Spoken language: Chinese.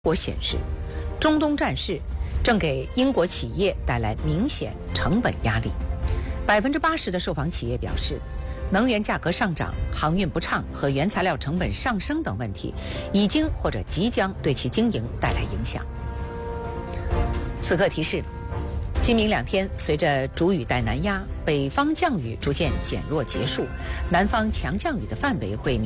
果显示，中东战事正给英国企业带来明显成本压力。80%的受访企业表示，能源价格上涨、航运不畅和原材料成本上升等问题，已经或者即将对其经营带来影响。此刻提示：今明2天，随着主雨带南压，北方降雨逐渐减弱结束，南方强降雨的范围会